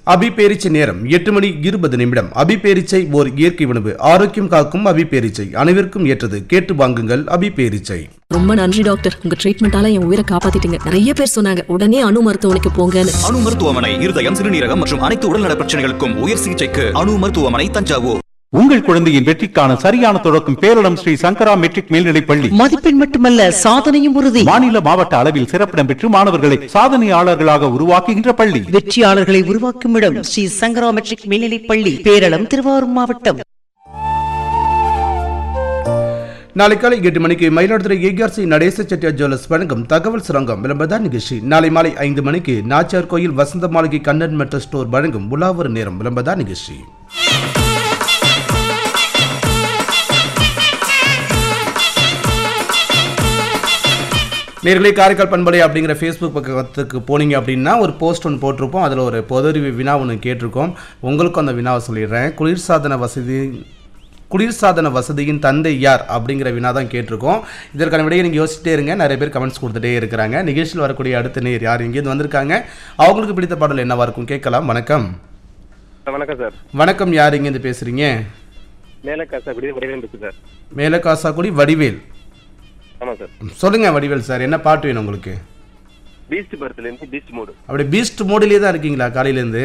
அபிபேரிச்சை நேரம் 8:20. அபிபேரிச்சை ஓர் இயற்கை உணவு. ஆரோக்கியம் காக்கும் அபிபேரிச்சை அனைவருக்கும் ஏற்றது. கேட்டு வாங்குங்கள் அபிபேரிச்சை. ரொம்ப நன்றி டாக்டர், உங்க ட்ரீட்மெண்டால என் உயிரை காப்பாத்திட்டீங்க. நிறைய பேர் சொன்னாங்க உடனே அணு மருத்துவமனைக்கு போங்கன்னு. அணு மருத்துவமனை இருதயம், சிறுநீரகம் மற்றும் அனைத்து உடல்நல பிரச்சனைகளுக்கும் உயர் சிகிச்சைக்கு அணு மருத்துவமனை, தஞ்சாவூர். உங்கள் குழந்தையின் வெற்றிக்கான சரியான தொடக்கம் பேரிடம் ஸ்ரீ சங்கரா மெட்ரிக் மேல்நிலைப் பள்ளி. மதிப்பெண் மட்டுமல்ல, சாதனையும் உறுதி. மாநில மாவட்ட அளவில் சிறப்பிடம் பெற்று மாணவர்களை சாதனையாளர்களாக உருவாக்குகின்ற பள்ளி. வெற்றியாளர்களை உருவாக்கும் இடம் ஸ்ரீ சங்கரா மெட்ரிக் மேல்நிலைப் பள்ளி, பேரளம், திருவாரூர் மாவட்டம். நாளை காலை 8 மணிக்கு மயிலாடுதுறை ஏஆர்சி நடேச செட்டியார் ஜுவல்லர்ஸ் வழங்கும் தகவல் சுரங்கம் விளம்பரதார் நிகழ்ச்சி. நாளை மாலை 5 மணிக்கு நாச்சியார் கோயில் வசந்த மாளிகை கண்ணன் மெட்டல் ஸ்டோர் வழங்கும் உலாவர நேரம் விளம்பரதார் நிகழ்ச்சி. நேர்களே, காரைக்கால் பண்பலை அப்படிங்கிற ஃபேஸ்புக் பக்கத்துக்கு போனீங்க அப்படின்னா ஒரு போஸ்ட் ஒன்று போட்டிருப்போம். அதில் ஒரு பொதறிவு வினா ஒன்று கேட்டிருக்கோம். உங்களுக்கும் அந்த வினாவை சொல்லிடுறேன். குளிர்சாதன வசதியின் தந்தை யார் அப்படிங்கிற வினா தான் கேட்டிருக்கோம். இதற்கான விடையை நீங்கள் யோசிச்சுட்டே இருங்க. நிறைய பேர் கமெண்ட்ஸ் கொடுத்துட்டே இருக்கிறாங்க. நிகழ்ச்சியில் வரக்கூடிய அடுத்த நேர் யார் எங்கேருந்து வந்திருக்காங்க, அவங்களுக்கு பிடித்த பாடல் என்னவா இருக்கும் கேட்கலாம். வணக்கம். வணக்கம் சார். வணக்கம், யார் எங்கேருந்து பேசுறீங்க? மேலக்காசாக்குடி வடிவேல். ஆமாம் சார். சொல்லுங்க வடிவேல் சார், என்ன பாட்டு வேணும் உங்களுக்கு? பீஸ்ட் படத்துலேருந்து பீஸ்ட் மோடு. அப்படி பீஸ்ட் மோடிலே தான் இருக்கீங்களா காலையிலேருந்து?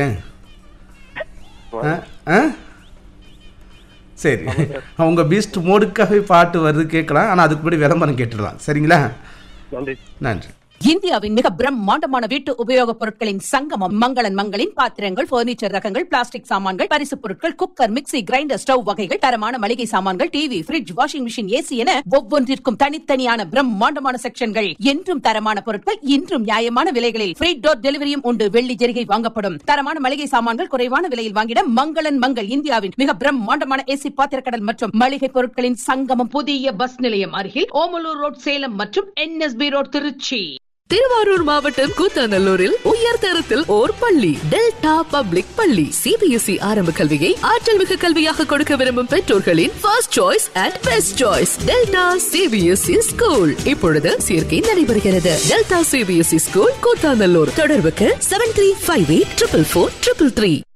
சரி, அவங்க பீஸ்ட் மோடுக்காகவே பாட்டு வருது கேட்கலாம். ஆனால் அதுக்கு முன்னாடி விளம்பரம் கேட்டுடலாம். சரிங்களா? நன்றி. இந்தியாவின் மிக பிரம்மாண்டமான வீட்டு உபயோகப் பொருட்களின் சங்கமம் மங்களன் மங்களின் பாத்திரங்கள், பர்னிச்சர் ரகங்கள், பிளாஸ்டிக் சாமான்கள், பரிசு பொருட்கள், குக்கர், மிக்ஸி, கிரைண்டர், ஸ்டவ் வகைகள், தரமான மளிகை சாமான்கள், TV, fridge, washing machine, AC என ஒவ்வொன்றிற்கும் தனித்தனியான பிரம்மாண்டமான செக்ஷன்கள். என்றும் தரமான பொருட்கள், இன்றும் நியாயமான விலைகளில். ஃப்ரீ டோர் டெலிவரியும் உண்டு. வெள்ளி ஜெரிகை வாங்கப்படும். தரமான மளிகை சாமான்கள் குறைவான விலையில் வாங்கிட மங்களன் மங்கள். இந்தியாவின் மிக பிரம்மாண்டமான ஏசி பாத்திரக்கடல் மற்றும் மளிகை பொருட்களின் சங்கமம். புதிய பஸ் நிலையம் அருகில் ஓமலூர் ரோட் சேலம் மற்றும் NSB ரோட் திருச்சி. திருவாரூர் மாவட்டம் கூத்தாநல்லூரில் உயர் தரத்தில் ஓர் பள்ளி, டெல்டா பப்ளிக் பள்ளி. CBSE ஆரம்ப கல்வியை ஆற்றல் மிகு கல்வியாக கொடுக்க விரும்பும் பெற்றோர்களின் first choice and best choice delta CBSE school. இப்பொழுது சேர்க்கை நடைபெறுகிறது. Delta CBSE school Koothanallur. தொடர்புக்கு 7358443333.